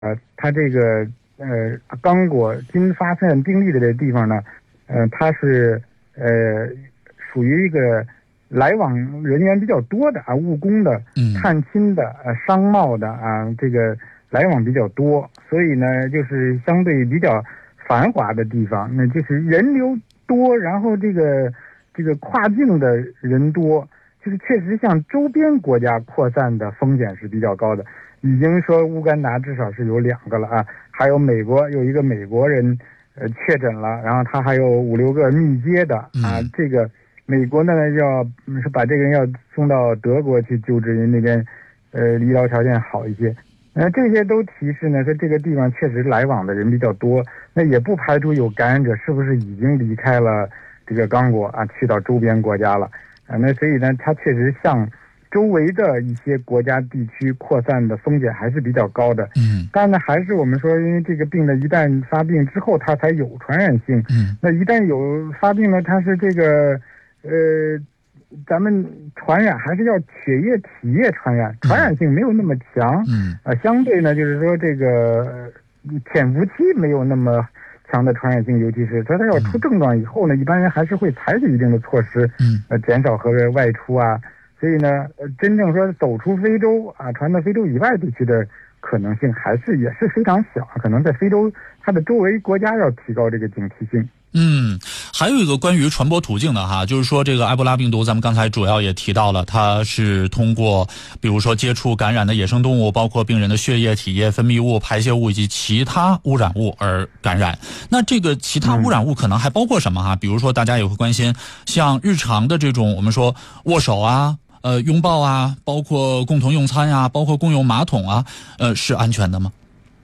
它这个刚果经发现病例的这个地方呢，它是属于一个来往人员比较多的啊，务工的、探亲的、商贸的啊，这个来往比较多，所以呢，就是相对比较繁华的地方，那就是人流多，然后这个跨境的人多，就是确实向周边国家扩散的风险是比较高的。已经说乌干达至少是有2个了啊，还有美国有一个美国人确诊了，然后他还有5、6个密接的啊。这个美国呢是把这个人要送到德国去救治，因为那边医疗条件好一些。这些都提示呢说这个地方确实来往的人比较多，那也不排除有感染者是不是已经离开了这个刚果啊，去到周边国家了啊。那所以呢，它确实向周围的一些国家地区扩散的风险还是比较高的。但呢，还是我们说，因为这个病呢，一旦发病之后，它才有传染性。那一旦有发病呢，它是这个咱们传染还是要血液体液传染，传染性没有那么强。相对呢，就是说这个潜伏期没有那么强的传染性，尤其是它要出症状以后呢，一般人还是会采取一定的措施，减少和外出啊。所以呢，真正说走出非洲啊，传到非洲以外地区的可能性也是非常小，可能在非洲它的周围国家要提高这个警惕性。 还有一个关于传播途径的哈，就是说这个埃博拉病毒，咱们刚才主要也提到了，它是通过比如说接触感染的野生动物，包括病人的血液、体液、分泌物、排泄物以及其他污染物而感染。那这个其他污染物可能还包括什么哈？比如说大家也会关心，像日常的这种我们说握手啊、拥抱啊，包括共同用餐啊，包括共用马桶啊，是安全的吗？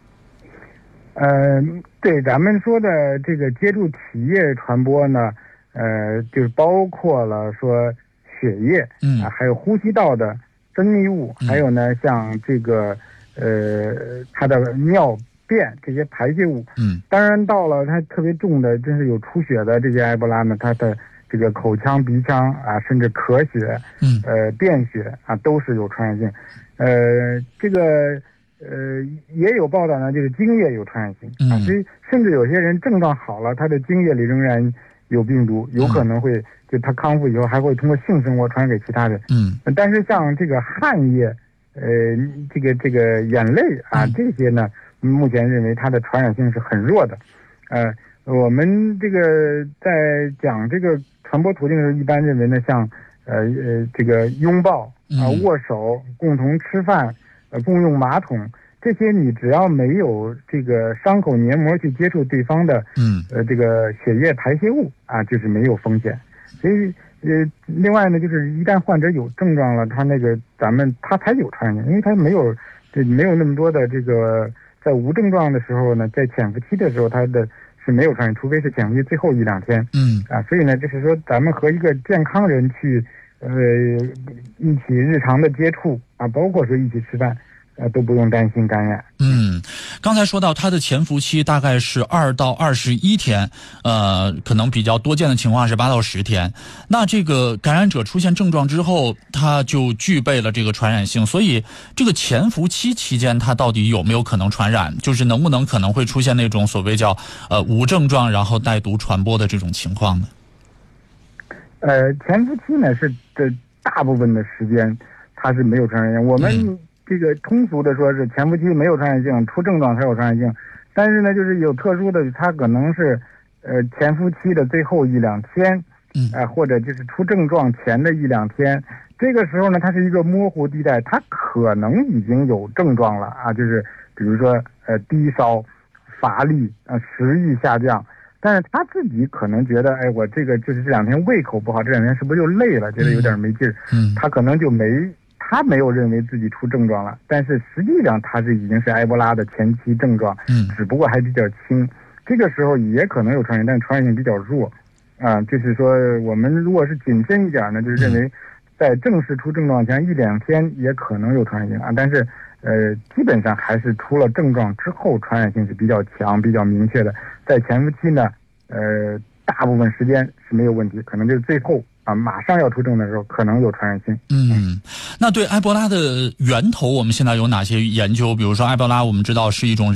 对，咱们说的这个接触体液传播呢，就是包括了说血液，还有呼吸道的分泌物，还有呢像这个它的尿便这些排泄物。当然到了它特别重的，真是有出血的这些埃博拉呢，它的这个口腔、鼻腔啊，甚至咳血，便血啊，都是有传染性。这个也有报道呢，就是精液有传染性啊，所以甚至有些人症状好了，他的精液里仍然有病毒，有可能会就他康复以后还会通过性生活传染给其他人。但是像这个汗液，这个眼泪啊，这些呢，目前认为它的传染性是很弱的。我们这个在讲这个传播途径的时候，一般认为呢，像这个拥抱啊、握手、共同吃饭。共用马桶，这些你只要没有这个伤口黏膜去接触对方的这个血液排泄物啊，就是没有风险。所以另外呢，就是一旦患者有症状了，他才有传染性，因为他没有那么多的这个在无症状的时候呢，在潜伏期的时候他的是没有传染，除非是潜伏期最后1、2天。所以呢，就是说咱们和一个健康人去一起日常的接触啊，包括说一起吃饭，都不用担心感染。 刚才说到它的潜伏期大概是2到21天，可能比较多见的情况是8到10天。那这个感染者出现症状之后，他就具备了这个传染性，所以这个潜伏期期间，他到底有没有可能传染？就是能不能可能会出现那种所谓叫无症状然后带毒传播的这种情况呢？ 潜伏期呢是这大部分的时间它是没有传染性。我们这个通俗的说是潜伏期没有传染性，出症状才有传染性。但是呢，就是有特殊的，它可能是潜伏期的最后1、2天，或者就是出症状前的1、2天。这个时候呢，它是一个模糊地带，它可能已经有症状了啊，就是比如说低烧、乏力食欲下降。但是他自己可能觉得，我这个就是这2天胃口不好，这2天是不是就累了，觉得有点没劲儿，他可能就他没有认为自己出症状了，但是实际上他已经是埃博拉的前期症状，只不过还比较轻，这个时候也可能有传染，但传染性比较弱，就是说我们如果是谨慎一点呢，就是认为在正式出症状前1、2天也可能有传染性啊，但是基本上还是出了症状之后传染性是比较强、比较明确的。在潜伏期呢，大部分时间是没有问题，可能就是最后马上要出症的时候可能有传染性。 那对埃博拉的源头，我们现在有哪些研究？比如说埃博拉，我们知道是一种